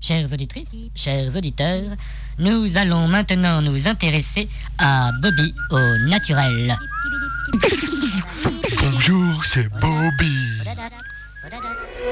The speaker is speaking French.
Chères auditrices, chers auditeurs, nous allons maintenant nous intéresser à Bobby au naturel. Bonjour, c'est Bobby.